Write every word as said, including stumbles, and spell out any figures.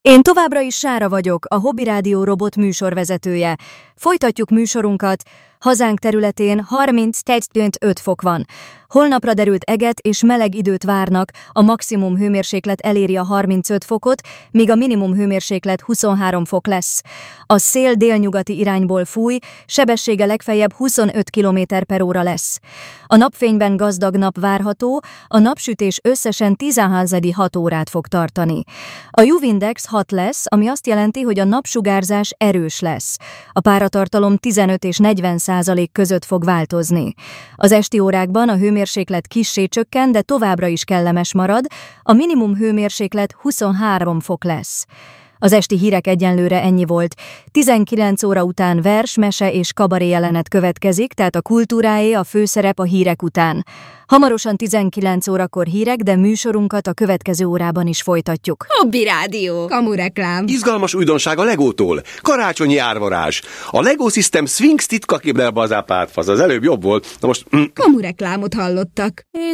Én továbbra is Sára vagyok, a Hobby Rádió robot műsorvezetője. Folytatjuk műsorunkat. Hazánk területén harmincegy pont öt fok van. Holnapra derült eget és meleg időt várnak, a maximum hőmérséklet eléri a harmincöt fokot, míg a minimum hőmérséklet huszonhárom fok lesz. A szél délnyugati irányból fúj, sebessége legfeljebb huszonöt kilométer per óra lesz. A napfényben gazdag nap várható, a napsütés összesen tizenhat órát fog tartani. A u vé-index hat lesz, ami azt jelenti, hogy a napsugárzás erős lesz. A páratartalom tizenöt és negyven százalék között fog változni. Az esti órákban a hőmérséklet kissé csökken, de továbbra is kellemes marad, a minimum hőmérséklet huszonhárom fok lesz. Az esti hírek egyenlőre ennyi volt. tizenkilenc óra után vers, mese és kabaré jelenet következik, tehát a kultúráé a főszerep a hírek után. Hamarosan tizenkilenc órakor hírek, de műsorunkat a következő órában is folytatjuk. Hobby Rádió. Kamureklám. Izgalmas újdonság a Legótól. Karácsonyi árvarás. A Lego System Sphinx titka képlelbe az ápártfasz. Az előbb jobb volt. Na most... Mm. Kamureklámot hallottak. Én